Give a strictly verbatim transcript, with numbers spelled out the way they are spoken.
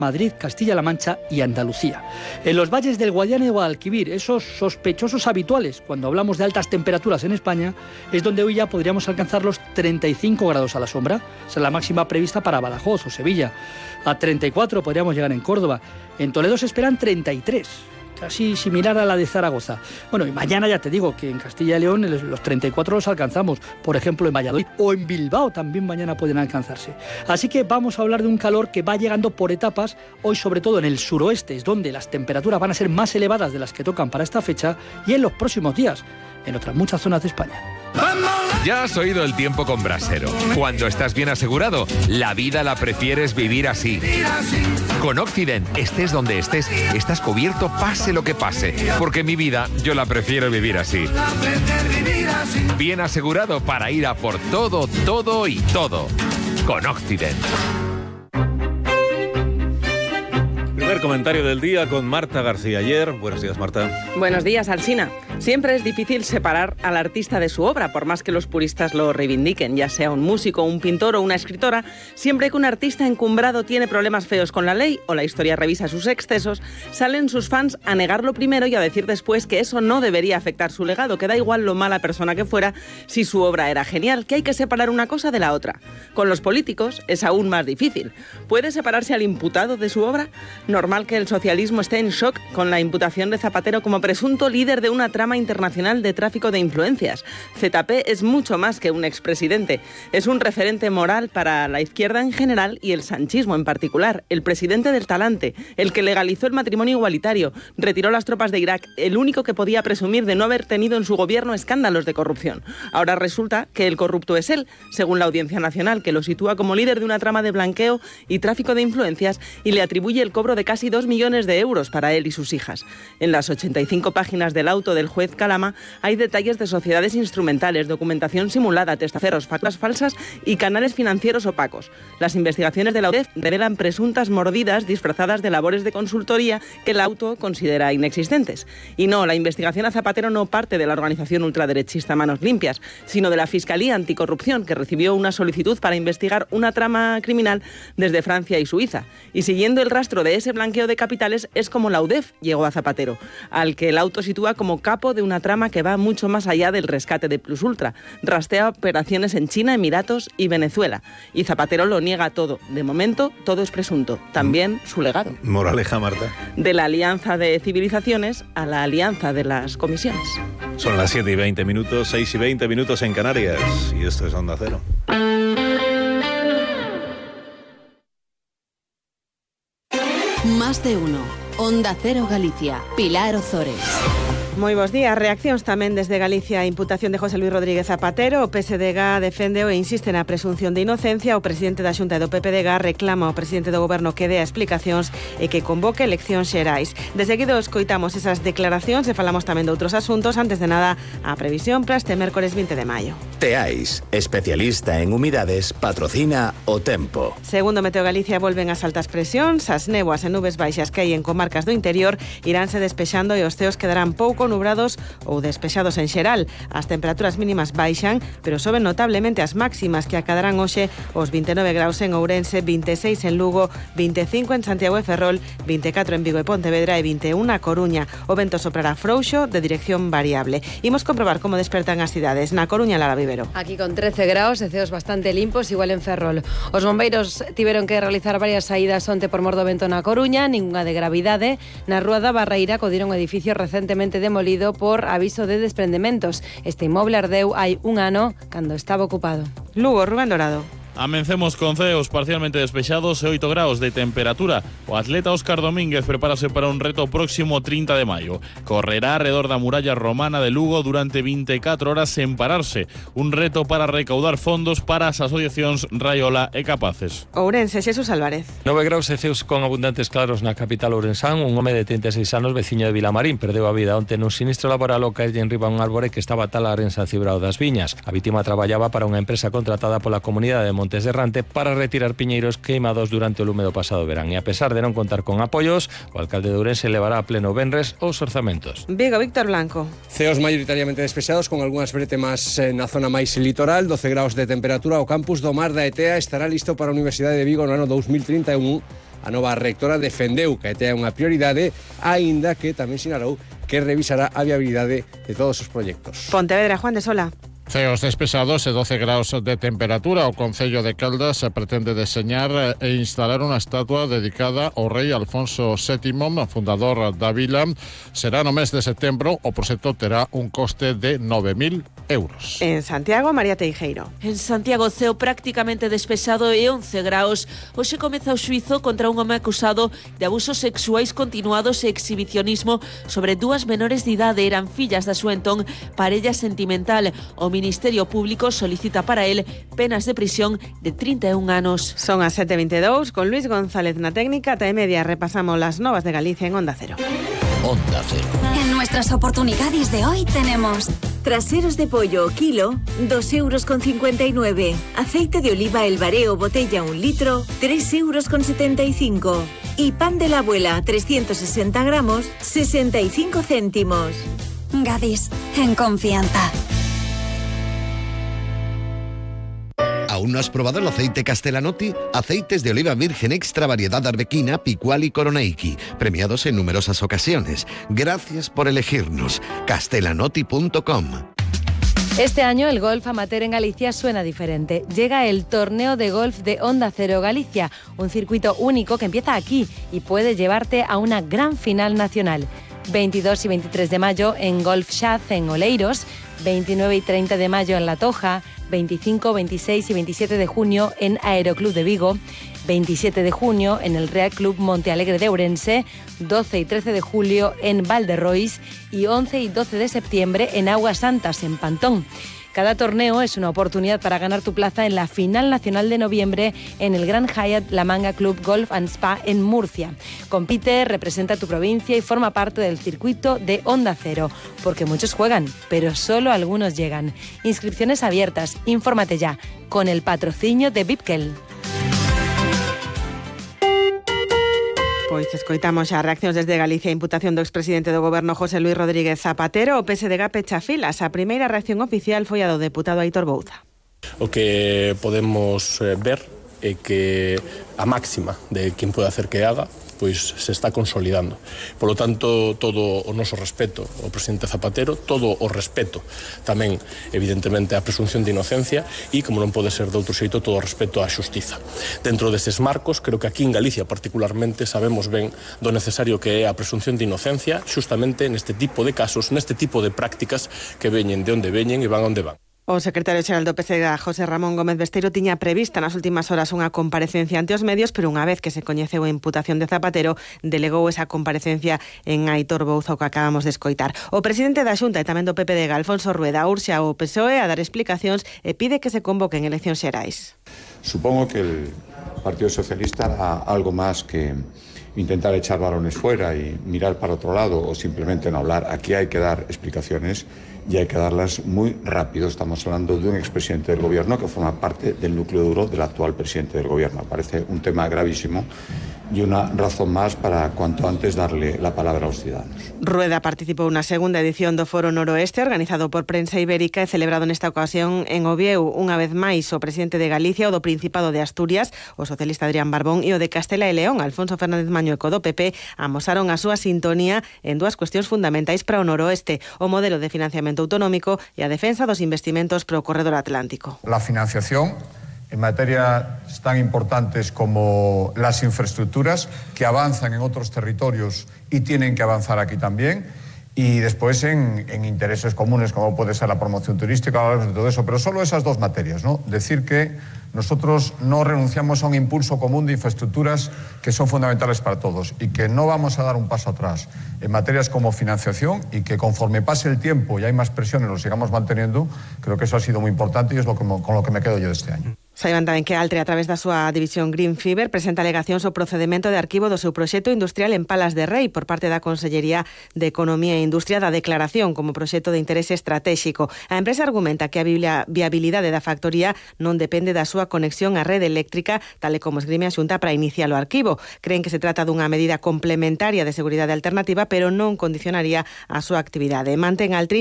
Madrid, Castilla-La Mancha y Andalucía. En los valles del Guadiana y Guadalquivir, esos sospechosos habituales cuando hablamos de altas temperaturas en España, es donde hoy ya podríamos alcanzar los treinta y cinco grados a la sombra. Esa es la máxima prevista para Badajoz o Sevilla. A treinta y cuatro podríamos llegar en Córdoba. En Toledo se esperan treinta y tres. Casi similar a la de Zaragoza. Bueno, y mañana ya te digo que en Castilla y León los treinta y cuatro los alcanzamos, por ejemplo en Valladolid o en Bilbao también mañana pueden alcanzarse. Así que vamos a hablar de un calor que va llegando por etapas, hoy sobre todo en el suroeste, es donde las temperaturas van a ser más elevadas de las que tocan para esta fecha, y en los próximos días, en otras muchas zonas de España. Ya has oído el tiempo con Brasero. Cuando estás bien asegurado, la vida la prefieres vivir así. Con Occident, estés donde estés, estás cubierto pase lo que pase. Porque mi vida, yo la prefiero vivir así. Bien asegurado para ir a por todo, todo y todo. Con Occident. Primer comentario del día con Marta García Ayer. Buenos días, Marta. Buenos días, Alsina. Siempre es difícil separar al artista de su obra, por más que los puristas lo reivindiquen, ya sea un músico, un pintor o una escritora. Siempre que un artista encumbrado tiene problemas feos con la ley o la historia revisa sus excesos, salen sus fans a negarlo primero y a decir después que eso no debería afectar su legado, que da igual lo mala persona que fuera si su obra era genial, que hay que separar una cosa de la otra. Con los políticos es aún más difícil. ¿Puede separarse al imputado de su obra? Normal que el socialismo esté en shock con la imputación de Zapatero como presunto líder de una trama internacional de tráfico de influencias. Z P es mucho más que un expresidente. Es un referente moral para la izquierda en general y el sanchismo en particular. El presidente del talante, el que legalizó el matrimonio igualitario, retiró las tropas de Irak, el único que podía presumir de no haber tenido en su gobierno escándalos de corrupción. Ahora resulta que el corrupto es él, según la Audiencia Nacional, que lo sitúa como líder de una trama de blanqueo y tráfico de influencias y le atribuye el cobro de casi dos millones de euros para él y sus hijas. En las ochenta y cinco páginas del auto del juez Calama hay detalles de sociedades instrumentales, documentación simulada, testaferros, facturas falsas y canales financieros opacos. Las investigaciones de la U D E F revelan presuntas mordidas disfrazadas de labores de consultoría que el auto considera inexistentes. Y no, la investigación a Zapatero no parte de la organización ultraderechista Manos Limpias, sino de la Fiscalía Anticorrupción, que recibió una solicitud para investigar una trama criminal desde Francia y Suiza. Y siguiendo el rastro de ese blanqueo de capitales es como la U D E F llegó a Zapatero, al que el auto sitúa como capo de una trama que va mucho más allá del rescate de Plus Ultra. Rastea operaciones en China, Emiratos y Venezuela. Y Zapatero lo niega todo. De momento, todo es presunto. También su legado. Moraleja, Marta. De la alianza de civilizaciones a la alianza de las comisiones. Son las siete y veinte minutos, seis y veinte minutos en Canarias. Y esto es Onda Cero. Más de uno. Onda Cero Galicia. Pilar Ozores. Moi bons días. Reaccións tamén desde Galicia a imputación de José Luis Rodríguez Zapatero. O P S D G defende e insiste na presunción de inocencia. O presidente da Xunta do P P D G reclama ao presidente do goberno que dea explicacións e que convoque eleccións xerais. De seguido escoitamos esas declaracións e falamos tamén de outros asuntos. Antes de nada, a previsión para este mércores vinte de maio. Teais, especialista en humidades, patrocina o tempo. Segundo Meteo Galicia, volven as altas presións. As néboas e nubes baixas que hai en comarcas do interior iránse despexando e os ceos quedarán pouco nubrados ou despexados en xeral. As temperaturas mínimas baixan, pero soben notablemente as máximas, que acadarán hoxe os vinte e nove graus en Ourense, vinte e seis en Lugo, vinte e cinco en Santiago e Ferrol, vinte e catro en Vigo e Pontevedra e vinte e un na Coruña. O vento soprará frouxo de dirección variable. Imos comprobar como despertan as cidades. Na Coruña, Lara Vivero. Aquí con trece graus e ceos bastante limpos, igual en Ferrol. Os bombeiros tiveron que realizar varias saídas onte por mor do vento na Coruña, ninguna de gravidade. Na Rúa da Barreira codiron un edificio recentemente demolido por aviso de desprendementos. Este inmoble ardeu hai un ano cando estaba ocupado. Lugo, Rubén Dorado. Amencemos con ceos parcialmente despexados e oito graus de temperatura. O atleta Óscar Domínguez prepárase para un reto próximo trinta de maio. Correrá arredor da muralla romana de Lugo durante vinte e catro horas sen pararse. Un reto para recaudar fondos para as asociacións Raiola e Capaces. Ourense, Xesús Álvarez. nove graus e ceos con abundantes claros na capital ourensán. Un home de trinta e seis anos, veciño de Vilamarín, perdeu a vida onte nun sinistro laboral ao caer en riba un árbore que estaba a talar en San Cibrao das Viñas. A vítima traballaba para unha empresa contratada pola comunidade de Montes de Rante para retirar piñeiros queimados durante o lume do pasado verán. E a pesar de non contar con apoios, o alcalde de Ourense levará a pleno venres os orzamentos. Vigo, Víctor Blanco. Ceos maioritariamente despexados con algunhas bretemas na zona máis litoral, doce graus de temperatura. O campus do Mar da E T E A estará listo para a Universidade de Vigo no ano dous mil trinta e un A nova rectora defendeu que é unha prioridade, aínda que tamén sinalou que revisará a viabilidade de todos os proxectos. Pontevedra, Juan de Sola. Ceos despejados e doce graus de temperatura. O Concello de Caldas pretende deseñar e instalar unha estatua dedicada ao rei Alfonso sétimo, fundador da vila. Será no mes de setembro. O proxecto terá un coste de nove mil euros. En Santiago, María Teijeiro. En Santiago, ceo prácticamente despexado e once graus. Hoxe comeza o xuizo contra un home acusado de abusos sexuais continuados e exhibicionismo sobre dúas menores de idade. Eran fillas da súa entón parella sentimental. O Ministerio Público solicita para él penas de prisión de treinta e un anos. Son as sete e veintidós, con Luis González na técnica. Ata e media repasamos las novas de Galicia en Onda Cero. Onda Cero. En nuestras oportunidades de hoy tenemos traseros de pollo kilo, dos euros con cincuenta y nueve. Aceite de oliva El Bareo botella un litro, tres euros con setenta y cinco. Y pan de la abuela trescientos sesenta gramos, sesenta y cinco céntimos. Gadis, en confianza. ¿Aún no has probado el aceite Castellanotti? Aceites de oliva virgen extra variedad arbequina, picual y coroneiki, premiados en numerosas ocasiones. Gracias por elegirnos. castellanotti punto com. Este año el golf amateur en Galicia suena diferente. Llega el torneo de golf de Onda Cero Galicia, un circuito único que empieza aquí y puede llevarte a una gran final nacional. veintidós y veintitrés de mayo en Golf Shaz en Oleiros, veintinueve y treinta de mayo en La Toja, veinticinco, veintiséis y veintisiete de junio en Aeroclub de Vigo, veintisiete de junio en el Real Club Montealegre de Ourense, doce y trece de julio en Valderrois y once y doce de septiembre en Aguas Santas, en Pantón. Cada torneo es una oportunidad para ganar tu plaza en la final nacional de noviembre en el Gran Hyatt La Manga Club Golf and Spa en Murcia. Compite, representa tu provincia y forma parte del circuito de Onda Cero, porque muchos juegan, pero solo algunos llegan. Inscripciones abiertas, infórmate ya, con el patrocinio de Bipkel. Pois escoitamos xa reaccións desde Galicia a imputación do expresidente do Goberno José Luis Rodríguez Zapatero. O P S D G pecha filas. A primeira reacción oficial foi a do deputado Aitor Bouza. O que podemos ver é que a máxima de quen pode hacer que haga pois se está consolidando. Por lo tanto, todo o noso respeto ao presidente Zapatero, todo o respeto tamén, evidentemente, a presunción de inocencia e, como non pode ser de outro xeito, todo o respeto á xustiza. Dentro deses marcos, creo que aquí en Galicia particularmente sabemos ben do necesario que é a presunción de inocencia justamente neste tipo de casos, neste tipo de prácticas que veñen de onde veñen e van onde van. O secretario xeral do P S D G, José Ramón Gómez Besteiro, tiña prevista nas últimas horas unha comparecencia ante os medios, pero unha vez que se coñeceu a imputación de Zapatero, delegou esa comparecencia en Aitor Bouza, o que acabamos de escoitar. O presidente da Xunta e tamén do P P D G, Alfonso Rueda, urxe ao P S O E a dar explicacións e pide que se convoquen eleccións xerais. Supongo que el Partido Socialista hará algo más que intentar echar balones fuera y mirar para otro lado o simplemente no hablar. Aquí hay que dar explicaciones y hay que darlas muy rápido. Estamos hablando de un expresidente del gobierno que forma parte del núcleo duro del actual presidente del gobierno. Parece un tema gravísimo y una razón más para cuanto antes darle la palabra a los ciudadanos. Rueda participou na segunda edición do Foro Noroeste, organizado por Prensa Ibérica e celebrado nesta ocasión en Ovieu. Unha vez máis, o presidente de Galicia, o do Principado de Asturias, o socialista Adrián Barbón, e o de Castela e León, Alfonso Fernández Mañueco, do P P, amosaron a súa sintonía en dúas cuestións fundamentais para o Noroeste: o modelo de financiamento autonómico e a defensa dos investimentos para o corredor atlántico. La financiación en materias tan importantes como las infraestructuras que avanzan en otros territorios y tienen que avanzar aquí también, y después en, en intereses comunes como puede ser la promoción turística, de todo eso, pero solo esas dos materias, ¿no? Decir que nosotros no renunciamos a un impulso común de infraestructuras que son fundamentales para todos y que no vamos a dar un paso atrás en materias como financiación, y que conforme pase el tiempo y hay más presiones lo sigamos manteniendo. Creo que eso ha sido muy importante y es lo que, con lo que me quedo yo de este año. Saiban tamén que Altre, a través da súa división Green Fiber, presenta alegacións ao procedimento de arquivo do seu proxecto industrial en Palas de Rei por parte da Consellería de Economía e Industria da declaración como proxecto de interese estratégico. A empresa argumenta que a viabilidade da factoría non depende da súa conexión á rede eléctrica, tal e como esgrime a Xunta para iniciar o arquivo. Creen que se trata dunha medida complementaria de seguridade alternativa, pero non condicionaría a súa actividade. Mantén Altri